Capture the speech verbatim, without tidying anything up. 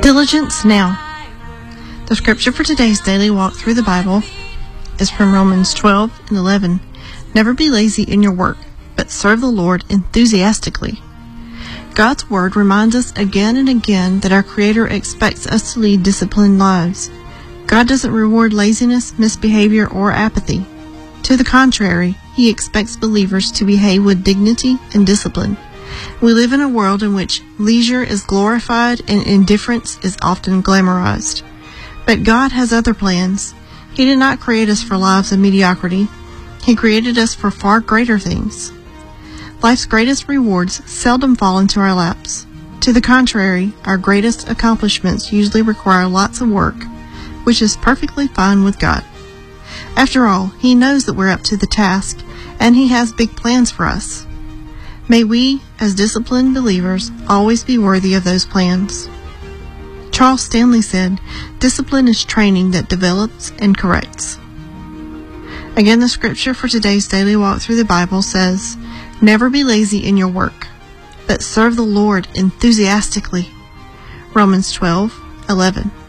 Diligence now. The scripture for today's daily walk through the Bible is from Romans twelve and eleven. Never be lazy in your work, but serve the Lord enthusiastically. God's word reminds us again and again that our Creator expects us to lead disciplined lives. God doesn't reward laziness, misbehavior, or apathy. To the contrary, He expects believers to behave with dignity and discipline. We live in a world in which leisure is glorified and indifference is often glamorized. But God has other plans. He did not create us for lives of mediocrity. He created us for far greater things. Life's greatest rewards seldom fall into our laps. To the contrary, our greatest accomplishments usually require lots of work, which is perfectly fine with God. After all, He knows that we're up to the task, and He has big plans for us. May we, as disciplined believers, always be worthy of those plans. Charles Stanley said, "Discipline is training that develops and corrects." Again, the scripture for today's daily walk through the Bible says, "Never be lazy in your work, but serve the Lord enthusiastically." Romans twelve eleven.